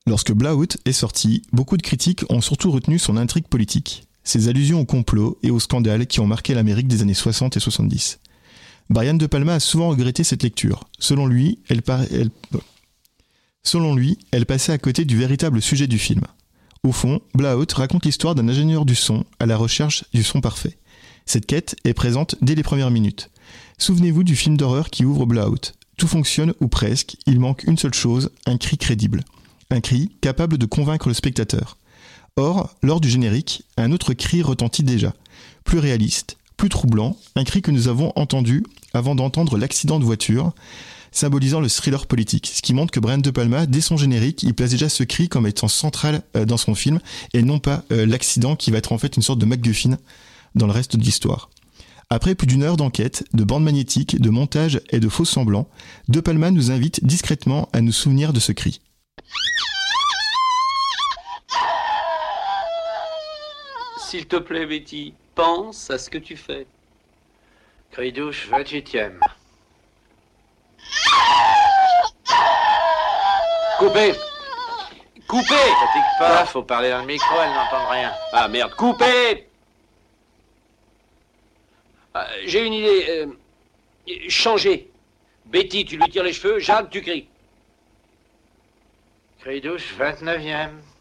Lorsque Blowout est sorti, beaucoup de critiques ont surtout retenu son intrigue politique, ses allusions au complot et aux scandales qui ont marqué l'Amérique des années 60 et 70. Brian De Palma a souvent regretté cette lecture. Selon lui, elle passait à côté du véritable sujet du film. Au fond, Blowout raconte l'histoire d'un ingénieur du son à la recherche du son parfait. Cette quête est présente dès les premières minutes. Souvenez-vous du film d'horreur qui ouvre Blowout. Tout fonctionne ou presque, il manque une seule chose, un cri crédible. Un cri capable de convaincre le spectateur. Or, lors du générique, un autre cri retentit déjà. Plus réaliste, plus troublant, un cri que nous avons entendu avant d'entendre l'accident de voiture, symbolisant le thriller politique. Ce qui montre que Brian De Palma, dès son générique, il place déjà ce cri comme étant central dans son film, et non pas l'accident qui va être en fait une sorte de MacGuffin dans le reste de l'histoire. Après plus d'une heure d'enquête, de bandes magnétiques, de montage et de faux semblants, De Palma nous invite discrètement à nous souvenir de ce cri. S'il te plaît, Betty, pense à ce que tu fais. Cri douche 28e. Coupez! Coupez! Fatigue pas, faut parler dans le micro, elle n'entend rien. Ah merde, coupez! J'ai une idée. Changez. Betty, tu lui tires les cheveux, Jacques, tu cries. Cri douche 29e.